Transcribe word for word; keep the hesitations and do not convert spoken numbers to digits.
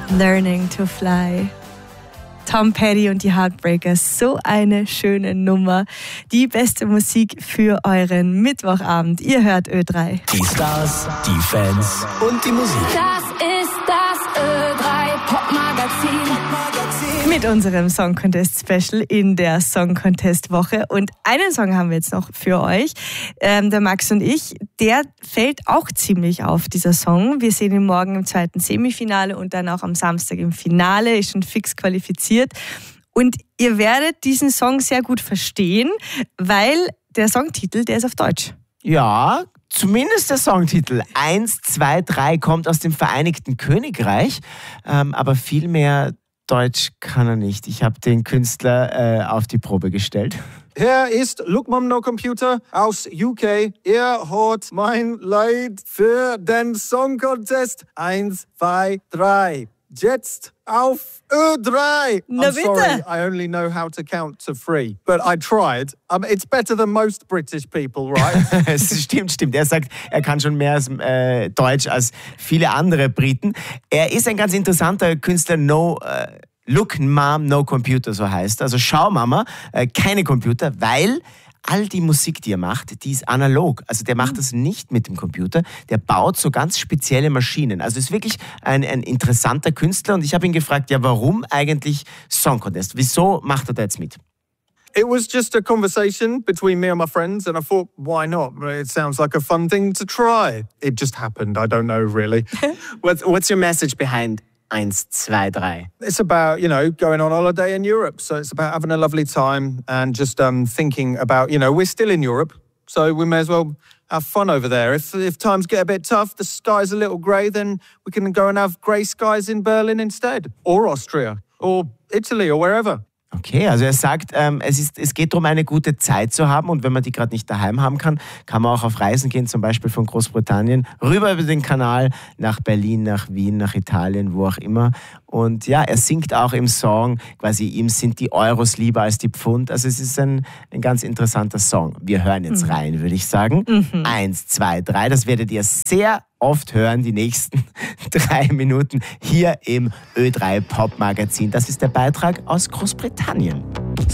Learning to Fly. Tom Petty und die Heartbreakers, so eine schöne Nummer. Die beste Musik für euren Mittwochabend. Ihr hört Ö drei. Die Stars, die Fans und die Musik. Das ist das Ö drei Popmagazin. Mit unserem Song Contest Special in der Song Contest Woche. Und einen Song haben wir jetzt noch für euch. Ähm, der Max und ich, der fällt auch ziemlich auf, dieser Song. Wir sehen ihn morgen im zweiten Semifinale und dann auch am Samstag im Finale. Ist schon fix qualifiziert. Und ihr werdet diesen Song sehr gut verstehen, weil der Songtitel, der ist auf Deutsch. Ja, zumindest der Songtitel eins, zwei, drei kommt aus dem Vereinigten Königreich, ähm, aber viel mehr Deutsch kann er nicht. Ich habe den Künstler äh, auf die Probe gestellt. Hier ist Look Mom No Computer aus U K. Ihr hört mein Lied für den Song Contest eins, zwei, drei. Jetzt auf Ö drei. Na I'm sorry, bitte. I only know how to count to three, but I tried. Um, it's better than most British people, right? Es stimmt, stimmt. Er sagt, er kann schon mehr als, äh, Deutsch als viele andere Briten. Er ist ein ganz interessanter Künstler, No... Äh, Look Mom, No Computer, so heißt. Also schau Mama, äh, keine Computer, weil all die Musik, die er macht, die ist analog. Also der macht das nicht mit dem Computer, der baut so ganz spezielle Maschinen. Also ist wirklich ein, ein interessanter Künstler und ich habe ihn gefragt, ja warum eigentlich Song Contest? Wieso macht er da jetzt mit? It was just a conversation between me and my friends, and I thought, why not? It sounds like a fun thing to try. It just happened. I don't know really. What's, what's your message behind eins, zwei, drei? It's about, you know, going on holiday in Europe. So it's about having a lovely time and just um, thinking about, you know, we're still in Europe, so we may as well have fun over there. If if times get a bit tough, the sky's a little grey, then we can go and have grey skies in Berlin instead. Or Austria. Or Italy or wherever. Okay, also er sagt, ähm, es, ist, es geht darum, eine gute Zeit zu haben und wenn man die gerade nicht daheim haben kann, kann man auch auf Reisen gehen, zum Beispiel von Großbritannien rüber über den Kanal nach Berlin, nach Wien, nach Italien, wo auch immer. Und ja, er singt auch im Song, quasi ihm sind die Euros lieber als die Pfund. Also es ist ein, ein ganz interessanter Song. Wir hören jetzt mhm. rein, würde ich sagen. Mhm. Eins, zwei, drei, das werdet ihr sehr oft hören, die nächsten drei Minuten hier im Ö drei Pop Magazin. Das ist der Beitrag aus Großbritannien.